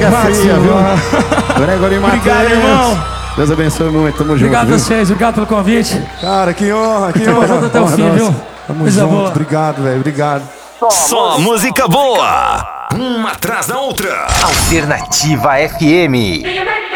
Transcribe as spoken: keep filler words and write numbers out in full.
música é fria, viu? Gregory Matheus. Obrigado, irmão. Deus abençoe muito, tamo junto. Obrigado a viu? vocês, obrigado pelo convite. Cara, que honra, que Tamo honra. junto até o Honra fim, nossa. viu? Tamo Coisa junto, boa. obrigado, velho, obrigado. Só música boa, uma atrás da outra. Alternativa F M.